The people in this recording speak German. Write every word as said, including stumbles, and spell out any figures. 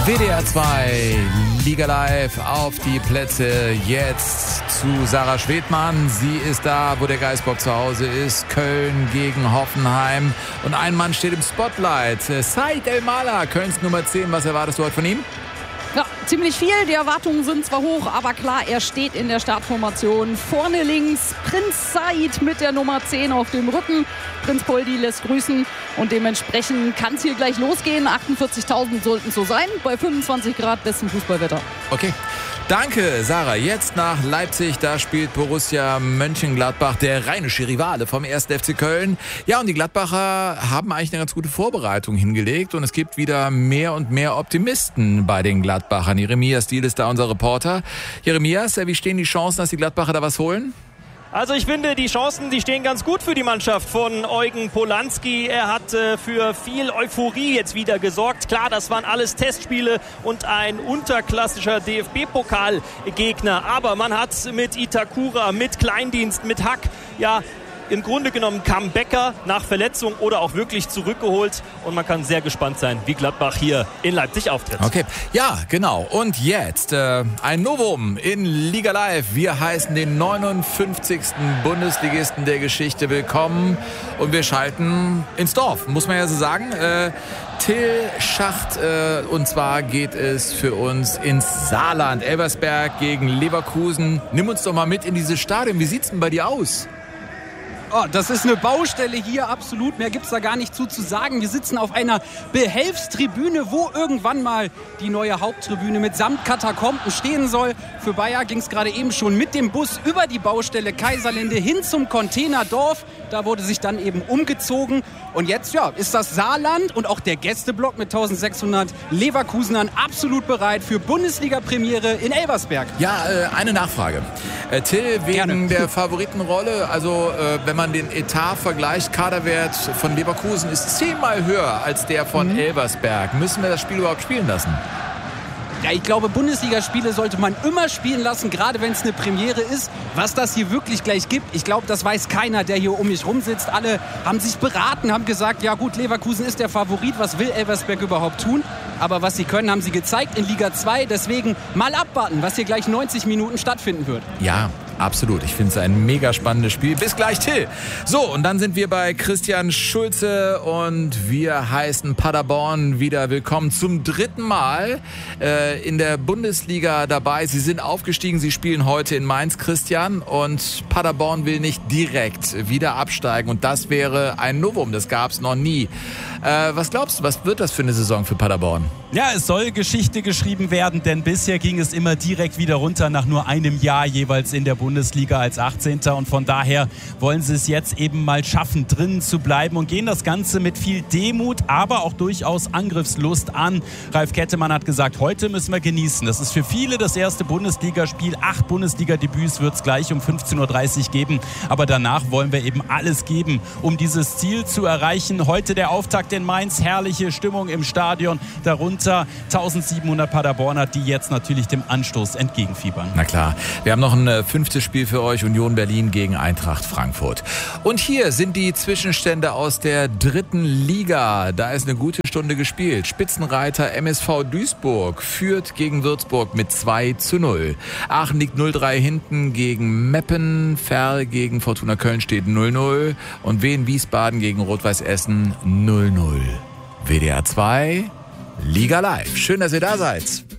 W D R zwei, Liga Live auf die Plätze jetzt zu Sarah Schwedmann. Sie ist da, wo der Geistbock zu Hause ist. Köln gegen Hoffenheim. Und ein Mann steht im Spotlight. Said El-Mala, Kölns Nummer zehn. Was erwartest du heute von ihm? Ja, ziemlich viel. Die Erwartungen sind zwar hoch, aber klar, er steht in der Startformation. Vorne links Prinz Said mit der Nummer zehn auf dem Rücken. Prinz Poldi lässt grüßen und dementsprechend kann es hier gleich losgehen. achtundvierzigtausend sollten es so sein, bei fünfundzwanzig Grad bestem Fußballwetter. Okay. Danke, Sarah. Jetzt nach Leipzig, da spielt Borussia Mönchengladbach, der rheinische Rivale vom ersten F C Köln. Ja, und die Gladbacher haben eigentlich eine ganz gute Vorbereitung hingelegt und es gibt wieder mehr und mehr Optimisten bei den Gladbachern. Jeremias Diehl ist da unser Reporter. Jeremias, wie stehen die Chancen, dass die Gladbacher da was holen? Also ich finde, die Chancen, die stehen ganz gut für die Mannschaft von Eugen Polanski. Er hat äh, für viel Euphorie jetzt wieder gesorgt. Klar, das waren alles Testspiele und ein unterklassischer D F B-Pokalgegner. Aber man hat mit Itakura, mit Kleindienst, mit Hack, ja, im Grunde genommen Comebacker nach Verletzung oder auch wirklich zurückgeholt. Und man kann sehr gespannt sein, wie Gladbach hier in Leipzig auftritt. Okay, ja, genau. Und jetzt äh, ein Novum in Liga Live. Wir heißen den neunundfünfzigsten Bundesligisten der Geschichte willkommen. Und wir schalten ins Dorf, muss man ja so sagen. Äh, Till Schacht. Äh, und zwar geht es für uns ins Saarland. Elversberg gegen Leverkusen. Nimm uns doch mal mit in dieses Stadion. Wie sieht's denn bei dir aus? Oh, das ist eine Baustelle hier, absolut. Mehr gibt's da gar nicht zu, zu sagen. Wir sitzen auf einer Behelfstribüne, wo irgendwann mal die neue Haupttribüne mit samt Katakomben stehen soll. Für Bayer ging es gerade eben schon mit dem Bus über die Baustelle Kaiserlinde hin zum Containerdorf. Da wurde sich dann eben umgezogen. Und jetzt ja, ist das Saarland und auch der Gästeblock mit eintausendsechshundert Leverkusenern absolut bereit für Bundesliga-Premiere in Elversberg. Ja, äh, eine Nachfrage. Äh, Till, wegen Gerne. der Favoritenrolle, also äh, wenn man den Etat vergleicht, Kaderwert von Leverkusen ist zehnmal höher als der von mhm. Elversberg. Müssen wir das Spiel überhaupt spielen lassen? Ja, ich glaube, Bundesligaspiele sollte man immer spielen lassen, gerade wenn es eine Premiere ist. Was das hier wirklich gleich gibt, ich glaube, das weiß keiner, der hier um mich rumsitzt. Alle haben sich beraten, haben gesagt, ja gut, Leverkusen ist der Favorit, was will Elversberg überhaupt tun? Aber was sie können, haben sie gezeigt in Liga zwei. Deswegen mal abwarten, was hier gleich neunzig Minuten stattfinden wird. Ja, absolut. Ich finde es ein mega spannendes Spiel. Bis gleich, Till. So, und dann sind wir bei Christian Schulze und wir heißen Paderborn wieder willkommen zum dritten Mal äh, in der Bundesliga dabei. Sie sind aufgestiegen, sie spielen heute in Mainz, Christian, und Paderborn will nicht direkt wieder absteigen und das wäre ein Novum, das gab es noch nie. Äh, was glaubst du, was wird das für eine Saison für Paderborn? Ja, es soll Geschichte geschrieben werden, denn bisher ging es immer direkt wieder runter nach nur einem Jahr jeweils in der Bundesliga als achtzehnter und von daher wollen sie es jetzt eben mal schaffen, drinnen zu bleiben und gehen das Ganze mit viel Demut, aber auch durchaus Angriffslust an. Ralf Kettemann hat gesagt, heute müssen wir genießen. Das ist für viele das erste Bundesligaspiel. Acht Bundesliga-Debüts wird es gleich um fünfzehn Uhr dreißig geben, aber danach wollen wir eben alles geben, um dieses Ziel zu erreichen. Heute der Auftakt in Mainz, herrliche Stimmung im Stadion, darunter eintausendsiebenhundert Paderborner, die jetzt natürlich dem Anstoß entgegenfiebern. Na klar, wir haben noch ein äh, fünftes Spiel für euch, Union Berlin gegen Eintracht Frankfurt. Und hier sind die Zwischenstände aus der dritten Liga. Da ist eine gute Stunde gespielt. Spitzenreiter M S V Duisburg führt gegen Würzburg mit zwei zu null. Aachen liegt null drei hinten gegen Meppen. Ferl gegen Fortuna Köln steht null null. Und Wien Wiesbaden gegen Rot-Weiß Essen null null. W D R zwei Liga Live. Schön, dass ihr da seid.